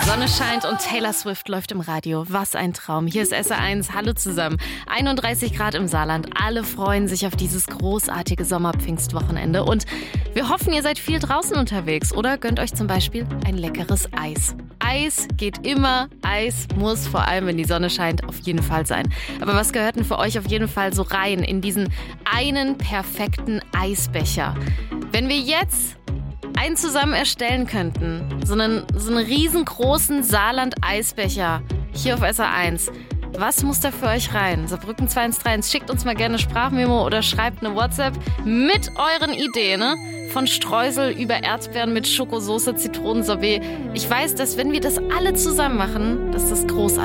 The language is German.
Sonne scheint und Taylor Swift läuft im Radio. Was ein Traum. Hier ist SR1. Hallo zusammen. 31 Grad im Saarland. Alle freuen sich auf dieses großartige Sommerpfingstwochenende. Und wir hoffen, ihr seid viel draußen unterwegs oder gönnt euch zum Beispiel ein leckeres Eis. Eis geht immer. Eis muss, vor allem wenn die Sonne scheint, auf jeden Fall sein. Aber was gehört denn für euch auf jeden Fall so rein in diesen einen perfekten Eisbecher? Wenn wir jetzt einen zusammen erstellen könnten, so einen riesengroßen Saarland-Eisbecher hier auf SR1. Was muss da für euch rein? Saarbrücken 213. Schickt uns mal gerne eine Sprachmemo oder schreibt eine WhatsApp mit euren Ideen, ne? Von Streusel über Erdbeeren mit Schokosoße, Zitronensorbet. Ich weiß, dass wenn wir das alle zusammen machen, dass das großartig ist.